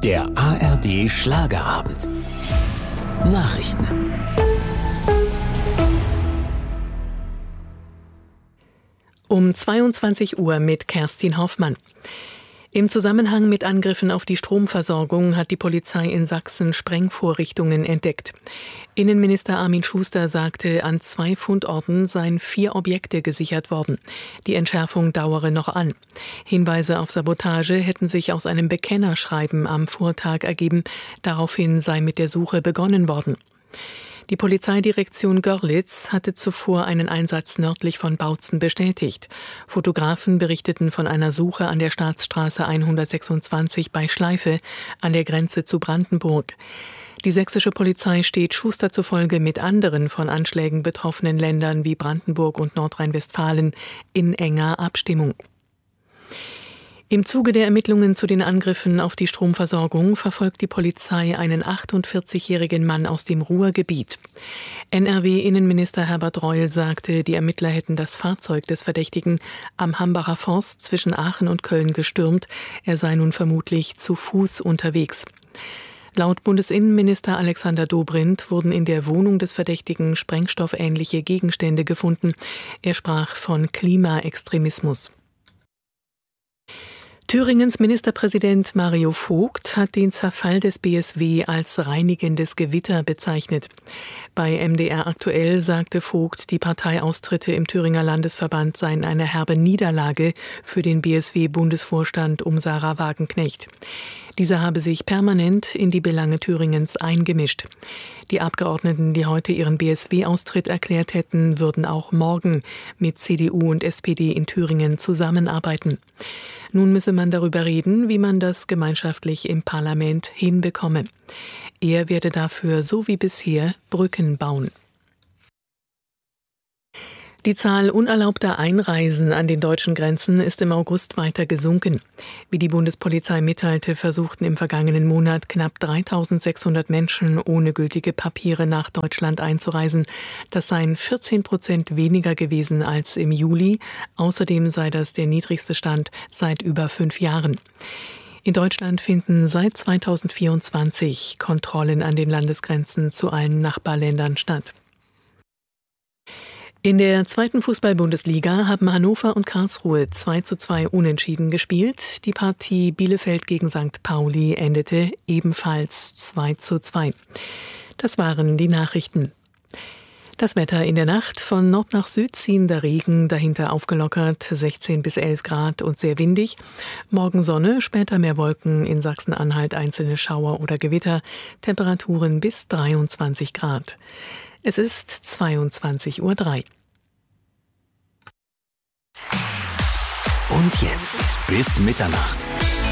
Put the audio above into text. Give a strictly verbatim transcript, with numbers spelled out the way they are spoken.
Der A R D Schlagerabend. Nachrichten. Um zweiundzwanzig Uhr mit Kerstin Hoffmann. Im Zusammenhang mit Angriffen auf die Stromversorgung hat die Polizei in Sachsen Sprengvorrichtungen entdeckt. Innenminister Armin Schuster sagte, an zwei Fundorten seien vier Objekte gesichert worden. Die Entschärfung dauere noch an. Hinweise auf Sabotage hätten sich aus einem Bekennerschreiben am Vortag ergeben. Daraufhin sei mit der Suche begonnen worden. Die Polizeidirektion Görlitz hatte zuvor einen Einsatz nördlich von Bautzen bestätigt. Fotografen berichteten von einer Suche an der Staatsstraße hundertsechsundzwanzig bei Schleife an der Grenze zu Brandenburg. Die sächsische Polizei steht Schuster zufolge mit anderen von Anschlägen betroffenen Ländern wie Brandenburg und Nordrhein-Westfalen in enger Abstimmung. Im Zuge der Ermittlungen zu den Angriffen auf die Stromversorgung verfolgt die Polizei einen achtundvierzigjährigen Mann aus dem Ruhrgebiet. N R W-Innenminister Herbert Reul sagte, die Ermittler hätten das Fahrzeug des Verdächtigen am Hambacher Forst zwischen Aachen und Köln gestürmt. Er sei nun vermutlich zu Fuß unterwegs. Laut Bundesinnenminister Alexander Dobrindt wurden in der Wohnung des Verdächtigen sprengstoffähnliche Gegenstände gefunden. Er sprach von Klimaextremismus. Thüringens Ministerpräsident Mario Vogt hat den Zerfall des B S W als reinigendes Gewitter bezeichnet. Bei M D R aktuell sagte Vogt, die Parteiaustritte im Thüringer Landesverband seien eine herbe Niederlage für den B S W-Bundesvorstand um Sarah Wagenknecht. Dieser habe sich permanent in die Belange Thüringens eingemischt. Die Abgeordneten, die heute ihren B S W-Austritt erklärt hätten, würden auch morgen mit C D U und S P D in Thüringen zusammenarbeiten. Nun müsse man darüber reden, wie man das gemeinschaftlich im Parlament hinbekomme. Er werde dafür, so wie bisher, Brücken bauen. Die Zahl unerlaubter Einreisen an den deutschen Grenzen ist im August weiter gesunken. Wie die Bundespolizei mitteilte, versuchten im vergangenen Monat knapp dreitausendsechshundert Menschen ohne gültige Papiere nach Deutschland einzureisen. Das seien vierzehn Prozent weniger gewesen als im Juli. Außerdem sei das der niedrigste Stand seit über fünf Jahren. In Deutschland finden seit zweitausendvierundzwanzig Kontrollen an den Landesgrenzen zu allen Nachbarländern statt. In der zweiten Fußball-Bundesliga haben Hannover und Karlsruhe zwei zu zwei unentschieden gespielt. Die Partie Bielefeld gegen Sankt Pauli endete ebenfalls zwei zu zwei. Das waren die Nachrichten. Das Wetter in der Nacht: von Nord nach Süd ziehender Regen, dahinter aufgelockert sechzehn bis elf Grad und sehr windig. Morgen Sonne, später mehr Wolken, in Sachsen-Anhalt einzelne Schauer oder Gewitter, Temperaturen bis dreiundzwanzig Grad. Es ist zweiundzwanzig Uhr drei. Und jetzt bis Mitternacht.